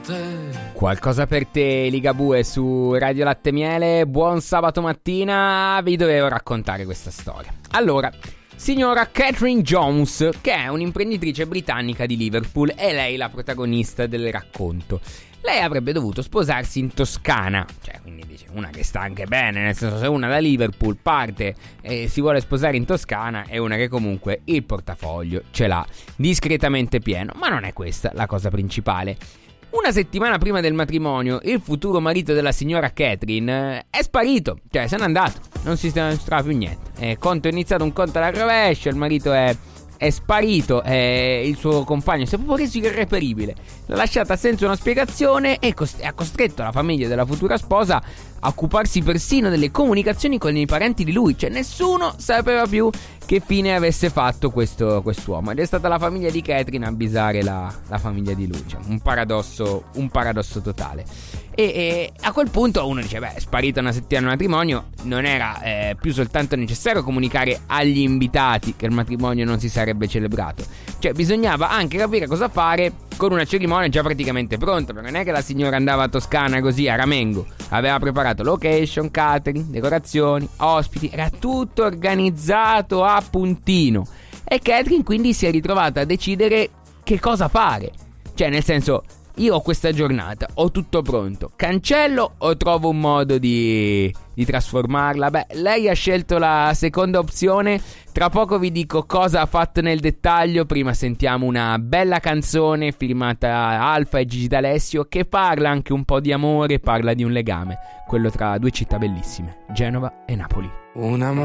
Qualcosa per te, Ligabue, su Radio Latte Miele. Buon sabato mattina, vi dovevo raccontare questa storia. Allora, signora Catherine Jones, che è un'imprenditrice britannica di Liverpool, è lei la protagonista del racconto. Lei avrebbe dovuto sposarsi in Toscana, cioè quindi dice una che sta anche bene, nel senso, se una da Liverpool parte e si vuole sposare in Toscana è una che comunque il portafoglio ce l'ha discretamente pieno. Ma non è questa la cosa principale. Una settimana prima del matrimonio, il futuro marito della signora Catherine è sparito, cioè se n'è andato, non si trova più niente. Conto è iniziato un conto alla rovescia, il marito è sparito, il suo compagno si è proprio reso irreperibile, l'ha lasciata senza una spiegazione e ha costretto la famiglia della futura sposa a occuparsi persino delle comunicazioni con i parenti di lui, cioè nessuno sapeva più che fine avesse fatto quest'uomo, ed è stata la famiglia di Catherine a avvisare la famiglia di lui, cioè un paradosso totale. E a quel punto uno dice, beh, è sparita una settimana al matrimonio, non era più soltanto necessario comunicare agli invitati che il matrimonio non si sarebbe celebrato, cioè bisognava anche capire cosa fare con una cerimonia già praticamente pronta, perché non è che la signora andava a Toscana così a ramengo, aveva preparato location, catering, decorazioni, ospiti, era tutto organizzato a puntino. E Catherine quindi si è ritrovata a decidere che cosa fare, cioè nel senso, io ho questa giornata, ho tutto pronto, cancello o trovo un modo di trasformarla? Beh, lei ha scelto la seconda opzione. Tra poco vi dico cosa ha fatto nel dettaglio. Prima sentiamo una bella canzone firmata Alfa e Gigi D'Alessio, che parla anche un po' di amore, parla di un legame, quello tra due città bellissime, Genova e Napoli. Un amore